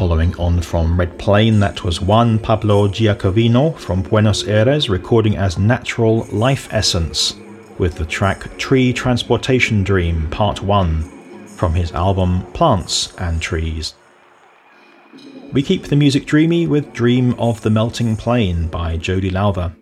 Following on from Red Plain, that was Juan Pablo Giacovino from Buenos Aires recording as Natural Life Essence with the track Tree Transportation Dream Part 1 from his album Plants and Trees. We keep the music dreamy with Dream of the Melting Plain by Jody Lowther.